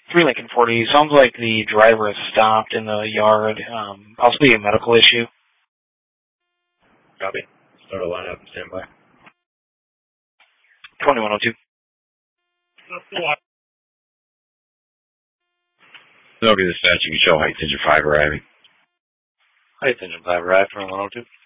3 Lincoln 40. Sounds like the driver is stopped in the yard, possibly a medical issue. Copy. Start a lineup and stand by. 2102. Okay, dispatch, you can show Heights Engine 5 arriving. Heights Engine 5 arrived, 2102.